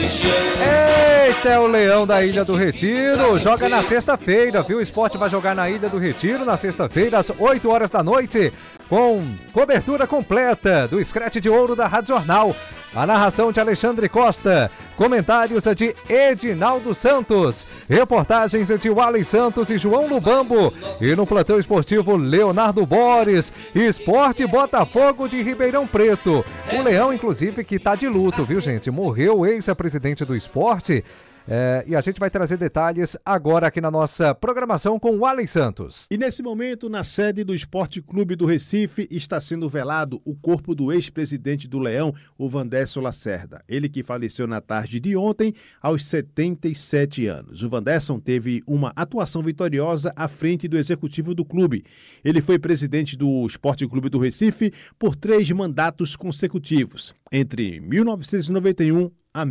Eita, é o Leão da Ilha do Retiro, joga na sexta-feira, viu? O Sport vai jogar na Ilha do Retiro na sexta-feira, às 8 horas da noite, com cobertura completa do Scratch de Ouro da Rádio Jornal. A narração de Alexandre Costa, comentários de Edinaldo Santos, reportagens de Wally Santos e João Lubambo, e no plantão esportivo Leonardo Borges, Esporte Botafogo de Ribeirão Preto. O Leão, inclusive, que tá de luto, viu, gente? Morreu o ex-presidente do Esporte. E a gente vai trazer detalhes agora aqui na nossa programação com o Wally Santos. E nesse momento, na sede do Esporte Clube do Recife, está sendo velado o corpo do ex-presidente do Leão, o Vandécio Lacerda. Ele que faleceu na tarde de ontem, aos 77 anos. O Vandécio teve uma atuação vitoriosa à frente do executivo do clube. Ele foi presidente do Esporte Clube do Recife por 3 mandatos consecutivos, entre 1991 a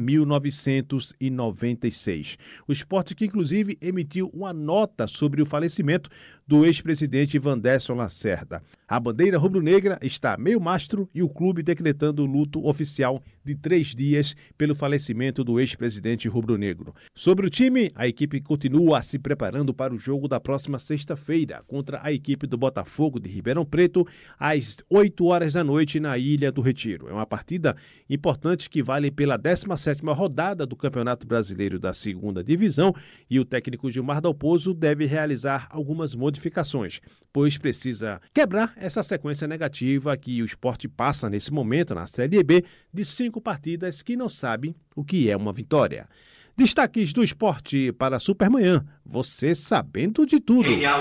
1996. O Sport que inclusive emitiu uma nota sobre o falecimento do ex-presidente Vandécio Lacerda. A bandeira rubro-negra está meio mastro e o clube decretando luto oficial de 3 dias pelo falecimento do ex-presidente rubro-negro. Sobre o time, a equipe continua se preparando para o jogo da próxima sexta-feira contra a equipe do Botafogo de Ribeirão Preto, às 8 horas da noite na Ilha do Retiro. É uma partida importante que vale pela 17ª rodada do Campeonato Brasileiro da 2ª Divisão e o técnico Gilmar Dalpozo deve realizar algumas modificações, pois precisa quebrar essa sequência negativa que o Sport passa nesse momento na Série B de 5 partidas que não sabe o que é uma vitória. Destaques do Sport para Supermanhã, você sabendo de tudo.